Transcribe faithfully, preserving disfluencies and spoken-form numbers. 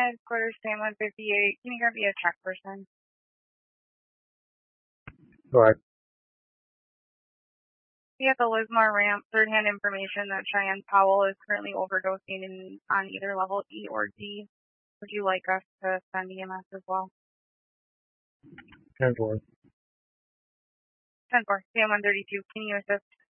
headquarters, Sam one fifty-eight. Can you grab me a check person? Go ahead. We have the Lismore ramp, third-hand information that Cheyenne Powell is currently overdosing in, on either level E or D. Would you like us to send E M S as well? ten four. ten four, Sam one thirty-two. Can you assist?